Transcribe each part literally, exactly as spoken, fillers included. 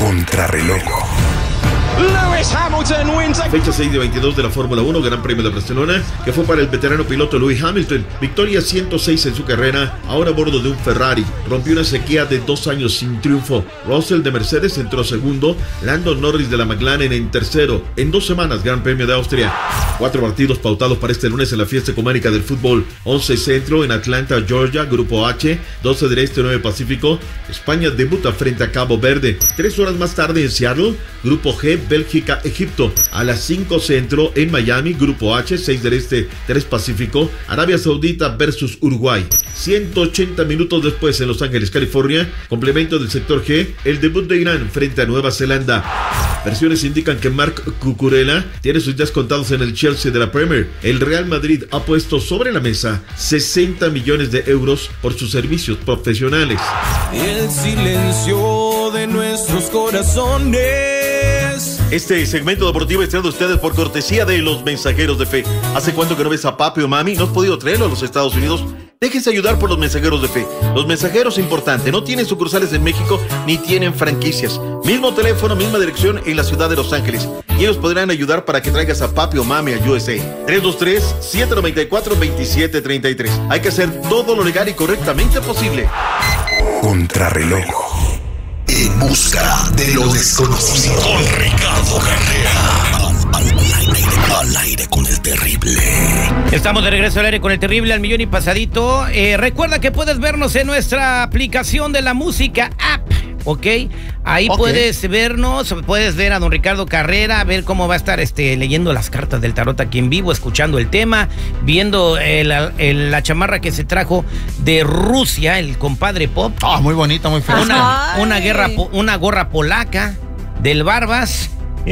Contrarreloj. Lewis Hamilton wins. Fecha seis de veintidós de la Fórmula uno, Gran Premio de Barcelona, que fue para el veterano piloto Lewis Hamilton. Victoria ciento seis en su carrera, ahora a bordo de un Ferrari. Rompió una sequía de dos años sin triunfo. Russell de Mercedes entró segundo, Lando Norris de la McLaren en tercero. En dos semanas, Gran Premio de Austria. Cuatro partidos pautados para este lunes en la fiesta ecuménica del fútbol. once centro en Atlanta, Georgia, Grupo H, doce del Este, nueve Pacífico. España debuta frente a Cabo Verde. Tres horas más tarde en Seattle, Grupo G, Bélgica, Egipto. A las cinco centro en Miami, Grupo H, seis del Este, tres Pacífico. Arabia Saudita versus Uruguay. ciento ochenta minutos después en Los Ángeles, California, complemento del sector G, el debut de Irán frente a Nueva Zelanda. Versiones indican que Marc Cucurella tiene sus días contados en el Chelsea de la Premier. El Real Madrid ha puesto sobre la mesa sesenta millones de euros por sus servicios profesionales. El silencio de nuestros corazones. Este segmento deportivo es traído a ustedes por cortesía de los Mensajeros de Fe. ¿Hace cuánto que no ves a papi o mami? ¿No has podido traerlo a los Estados Unidos? Déjense ayudar por los Mensajeros de Fe. Los Mensajeros, importante, no tienen sucursales en México ni tienen franquicias. Mismo teléfono, misma dirección en la ciudad de Los Ángeles. Y ellos podrán ayudar para que traigas a papi o mami a U S A. tres dos tres, siete nueve cuatro, dos siete tres tres. Hay que hacer todo lo legal y correctamente posible. Contrarreloj. En busca de lo desconocido. Con Ricardo Carrera. Al, al, al, aire, al aire con el terrible. Estamos de regreso al aire con el terrible al millón y pasadito. Eh, recuerda que puedes vernos en nuestra aplicación de la música app. ¿Ok? Ahí okay. Puedes vernos, puedes ver a don Ricardo Carrera, ver cómo va a estar este, leyendo las cartas del tarot aquí en vivo, escuchando el tema, viendo el, el, la chamarra que se trajo de Rusia, el compadre Pop. Ah, oh, muy bonita, muy fea. Una, una, guerra, una gorra polaca del Barbas.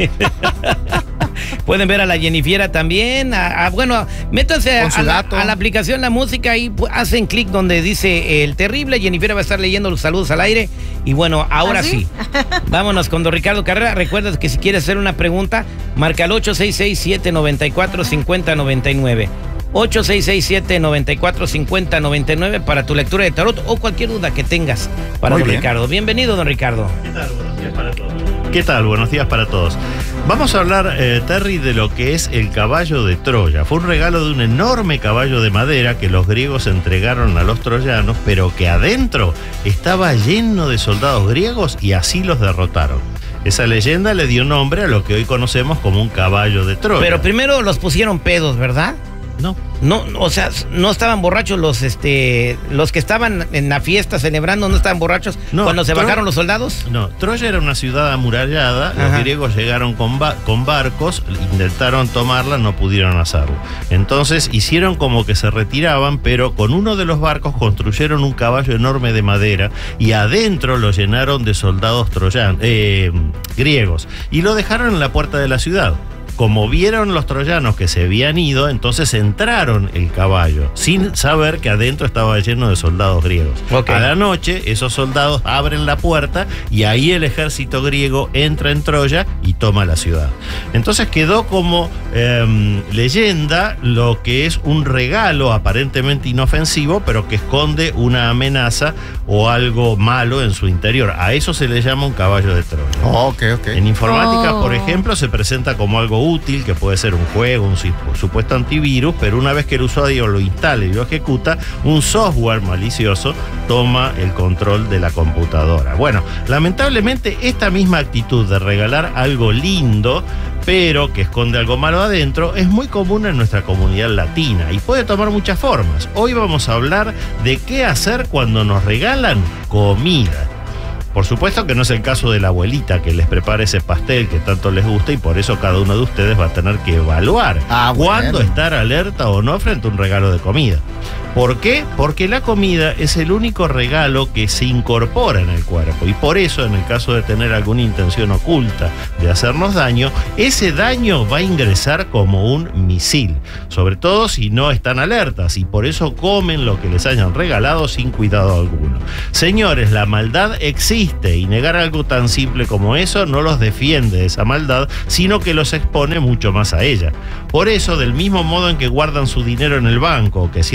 Pueden ver a la Jennifiera también. A, a, bueno, métanse a, a, la, a la aplicación La Música y hacen clic donde dice el terrible. Jennifiera va a estar leyendo los saludos al aire. Y bueno, ahora ¿Ah, sí? sí. Vámonos con don Ricardo Carrera. Recuerda que si quieres hacer una pregunta, marca al ocho seis seis, siete nueve cuatro, cinco cero nueve nueve. ocho seis seis, siete nueve cuatro, cinco cero nueve nueve para tu lectura de tarot o cualquier duda que tengas para Muy don bien. Ricardo. Bienvenido, don Ricardo. ¿Qué tal? Buenos días para todos. ¿Qué tal? Buenos días para todos. Vamos a hablar, eh, Terry, de lo que es el caballo de Troya. Fue un regalo de un enorme caballo de madera que los griegos entregaron a los troyanos, pero que adentro estaba lleno de soldados griegos y así los derrotaron. Esa leyenda le dio nombre a lo que hoy conocemos como un caballo de Troya. Pero primero los pusieron pedos, ¿verdad? No. No, o sea, no estaban borrachos los este los que estaban en la fiesta celebrando, no estaban borrachos no, cuando se Tro- bajaron los soldados. No, Troya era una ciudad amurallada. Ajá. Los griegos llegaron con, ba- con barcos, intentaron tomarla, no pudieron hacerlo. Entonces hicieron como que se retiraban, pero con uno de los barcos construyeron un caballo enorme de madera y adentro lo llenaron de soldados troyanos, eh, griegos, y lo dejaron en la puerta de la ciudad. Como vieron los troyanos que se habían ido, entonces entraron el caballo, sin saber que adentro estaba lleno de soldados griegos. Okay. A la noche, esos soldados abren la puerta y ahí el ejército griego entra en Troya y toma la ciudad. Entonces quedó como eh, leyenda lo que es un regalo aparentemente inofensivo, pero que esconde una amenaza o algo malo en su interior. A eso se le llama un caballo de Troya. Oh, okay, okay. En informática, oh. por ejemplo, se presenta como algo útil, que puede ser un juego, un supuesto antivirus, pero una vez que el usuario lo instala y lo ejecuta, un software malicioso toma el control de la computadora. Bueno, lamentablemente esta misma actitud de regalar algo lindo, pero que esconde algo malo adentro, es muy común en nuestra comunidad latina y puede tomar muchas formas. Hoy vamos a hablar de qué hacer cuando nos regalan comida. Por supuesto que no es el caso de la abuelita que les prepara ese pastel que tanto les gusta y por eso cada uno de ustedes va a tener que evaluar ah, cuándo bueno. estar alerta o no frente a un regalo de comida. ¿Por qué? Porque la comida es el único regalo que se incorpora en el cuerpo y por eso en el caso de tener alguna intención oculta de hacernos daño, ese daño va a ingresar como un misil, sobre todo si no están alertas y por eso comen lo que les hayan regalado sin cuidado alguno. Señores, la maldad existe y negar algo tan simple como eso no los defiende de esa maldad, sino que los expone mucho más a ella. Por eso, del mismo modo en que guardan su dinero en el banco o que cierran la puerta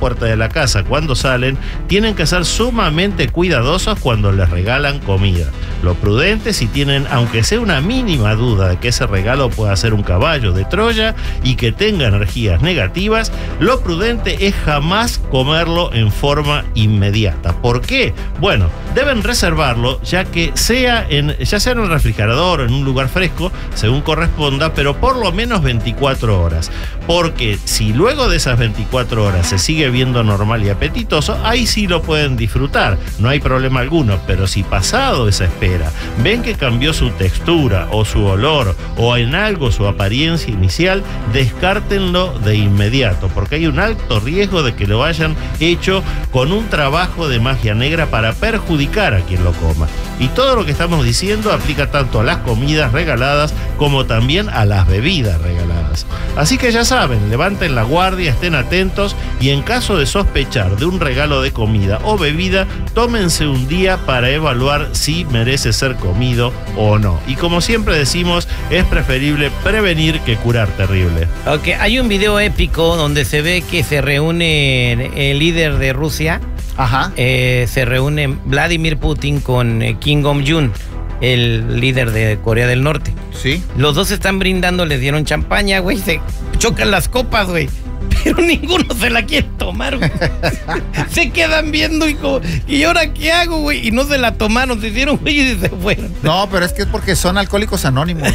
puerta de la casa cuando salen, tienen que ser sumamente cuidadosos cuando les regalan comida. Lo prudente, si tienen aunque sea una mínima duda de que ese regalo pueda ser un caballo de Troya y que tenga energías negativas, lo prudente es jamás comerlo en forma inmediata. ¿Por qué? Bueno, deben reservarlo ya que sea en, ya sea en un refrigerador o en un lugar fresco, según corresponda, pero por lo menos veinticuatro horas. Porque si luego de esas veinticuatro horas se sigue viendo normal y apetitoso, ahí sí lo pueden disfrutar, no hay problema alguno. Pero si pasado esa espera ven que cambió su textura o su olor o en algo su apariencia inicial, descártenlo de inmediato, porque hay un alto riesgo de que lo hayan hecho con un trabajo de magia negra para perjudicar a quien lo coma. Y todo lo que estamos diciendo aplica tanto a las comidas regaladas como también a las bebidas regaladas. Así que ya saben, levanten la guardia, estén atentos y en caso de sospechar de un regalo de comida o bebida, tómense un día para evaluar si merece ser comido o no. Y como siempre decimos, es preferible prevenir que curar terrible. Ok, hay un video épico donde se ve que se reúne el líder de Rusia. Ajá. Eh, se reúne Vladimir Putin con eh, Kim Jong-un, el líder de Corea del Norte. Sí. Los dos están brindando, les dieron champaña, güey, se chocan las copas, güey. Pero ninguno se la quiere tomar, güey. Se quedan viendo y como, ¿y ahora qué hago, güey? Y no se la tomaron, se hicieron, güey, y se fueron. No, pero es que es porque son alcohólicos anónimos.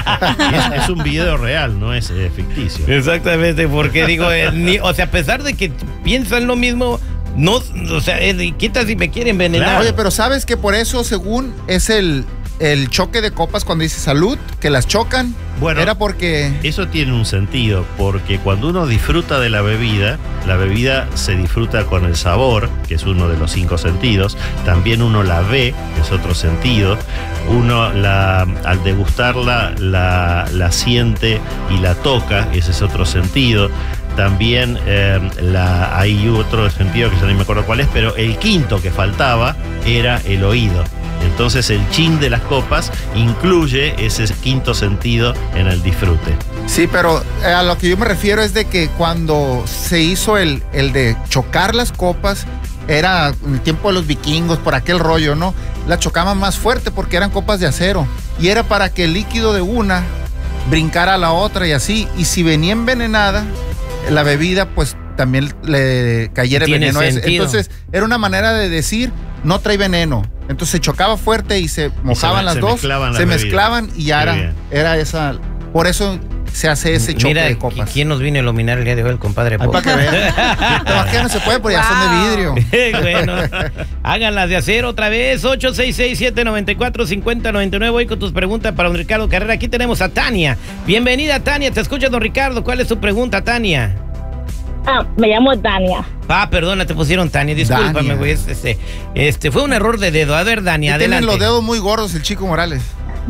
es, es un video real, no es eh, ficticio. Exactamente, porque digo, eh, ni, o sea, a pesar de que piensan lo mismo, no, o sea, eh, quita si me quieren envenenar. Claro. Oye, pero ¿sabes que por eso, según es el, el choque de copas cuando dice salud, que las chocan? Bueno, era porque... eso tiene un sentido, porque cuando uno disfruta de la bebida, la bebida se disfruta con el sabor, que es uno de los cinco sentidos. También uno la ve, que es otro sentido. Uno la, al degustarla la, la siente y la toca, ese es otro sentido. También eh, la, hay otro sentido que ya ni me acuerdo cuál es, pero el quinto que faltaba era el oído. Entonces el chin de las copas incluye ese quinto sentido en el disfrute. Sí, pero a lo que yo me refiero es de que cuando se hizo el, el de chocar las copas, era en el tiempo de los vikingos, por aquel rollo, ¿no? La chocaban más fuerte porque eran copas de acero. Y era para que el líquido de una brincara a la otra y así. Y si venía envenenada, la bebida pues también le cayera el veneno. Sentido. Entonces era una manera de decir, no trae veneno. Entonces se chocaba fuerte y se mojaban y se, las se dos, mezclaban se las mezclaban y ya era, era esa. Por eso se hace ese choque Mira, de copas. ¿Quién nos viene a iluminar el día de hoy? El compadre Pop. Para que vean. Todavía no se puede porque wow. ya son de vidrio. Bueno, háganlas de acero otra vez. ocho seis seis, siete nueve cuatro, cinco cero nueve nueve. Voy con tus preguntas para don Ricardo Carrera. Aquí tenemos a Tania. Bienvenida, Tania. Te escucha don Ricardo. ¿Cuál es tu pregunta, Tania? Ah, me llamo Tania. Ah, perdona, te pusieron Tania, discúlpame, güey. Este, este, fue un error de dedo. A ver, Dani, adelante. Tienen los dedos muy gordos el Chico Morales.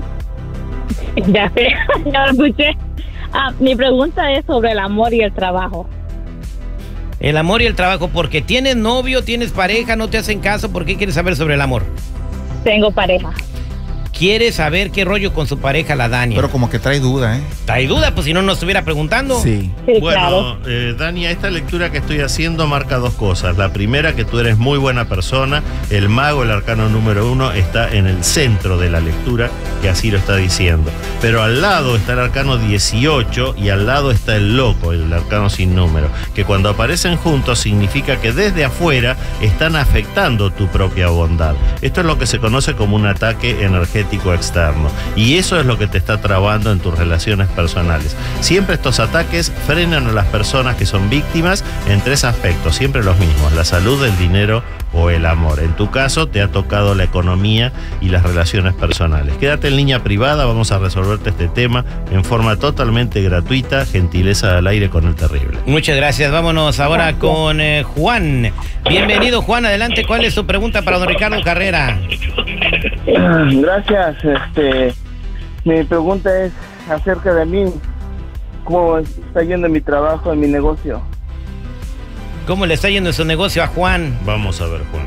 Ya sé, ya lo escuché. Ah, mi pregunta es sobre el amor y el trabajo. El amor y el trabajo, porque tienes novio, tienes pareja, no te hacen caso. ¿Por qué quieres saber sobre el amor? Tengo pareja. Quiere saber qué rollo con su pareja, la Dania. Pero como que trae duda, ¿eh? Trae duda, pues si no nos estuviera preguntando. Sí. Sí, bueno, claro. eh, Dania, esta lectura que estoy haciendo marca dos cosas. La primera, que tú eres muy buena persona. El mago, el arcano número uno, está en el centro de la lectura, que así lo está diciendo. Pero al lado está el arcano dieciocho y al lado está el loco, el arcano sin número. Que cuando aparecen juntos significa que desde afuera están afectando tu propia bondad. Esto es lo que se conoce como un ataque energético externo, y eso es lo que te está trabando en tus relaciones personales. Siempre estos ataques frenan a las personas que son víctimas en tres aspectos, siempre los mismos: la salud, el dinero o el amor. En tu caso te ha tocado la economía y las relaciones personales. Quédate en línea privada, vamos a resolverte este tema en forma totalmente gratuita. Gentileza al aire con el terrible. Muchas gracias. Vámonos ahora con eh, Juan. Bienvenido, Juan, adelante. ¿Cuál es tu pregunta para don Ricardo Carrera? Gracias. Este, mi pregunta es acerca de mí. ¿Cómo está yendo mi trabajo, en mi negocio? ¿Cómo le está yendo su negocio a Juan? Vamos a ver, Juan.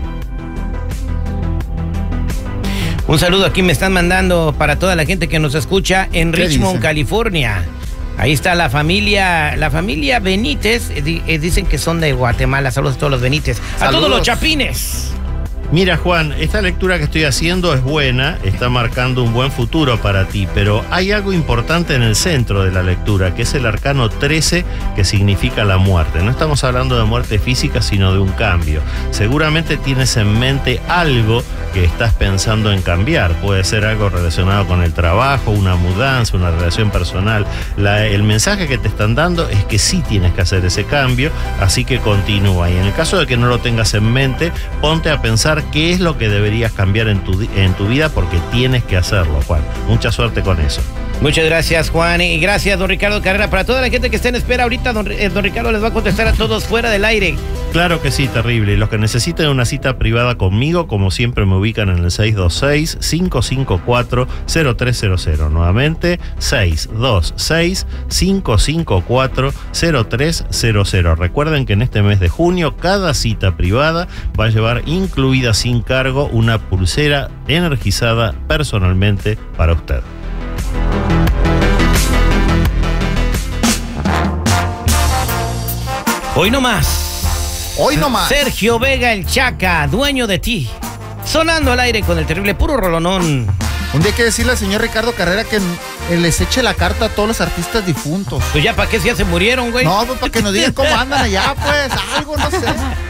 Un saludo aquí me están mandando para toda la gente que nos escucha en Richmond, California. Ahí está la familia, la familia Benítez, eh, eh, dicen que son de Guatemala. Saludos a todos los Benítez. A Saludos. todos los chapines. Mira, Juan, esta lectura que estoy haciendo es buena, está marcando un buen futuro para ti, pero hay algo importante en el centro de la lectura, que es el arcano trece, que significa la muerte. No estamos hablando de muerte física, sino de un cambio. Seguramente tienes en mente algo que estás pensando en cambiar. Puede ser algo relacionado con el trabajo, una mudanza, una relación personal. La, el mensaje que te están dando es que sí tienes que hacer ese cambio, así que continúa. Y en el caso de que no lo tengas en mente, ponte a pensar qué es lo que deberías cambiar en tu, en tu vida, porque tienes que hacerlo, Juan. Mucha suerte con eso. Muchas gracias, Juan, y gracias, don Ricardo Carrera. Para toda la gente que está en espera ahorita, don, eh, don Ricardo les va a contestar a todos fuera del aire. Claro que sí, terrible. Los que necesiten una cita privada conmigo, como siempre, me ubican en el seis dos seis, cinco cinco cuatro, cero tres cero cero. Nuevamente, seis dos seis, cinco cinco cuatro, cero tres cero cero. Recuerden que en este mes de junio, cada cita privada va a llevar incluida sin cargo una pulsera energizada personalmente para usted. Hoy no más. Hoy no más. Sergio Vega, el Chaca, dueño de ti. Sonando al aire con el terrible puro rolonón. Un día hay que decirle al señor Ricardo Carrera que les eche la carta a todos los artistas difuntos. Pues ya, ¿para qué si ya se murieron, güey? No, pues para que nos digan cómo andan allá, pues, algo, no sé.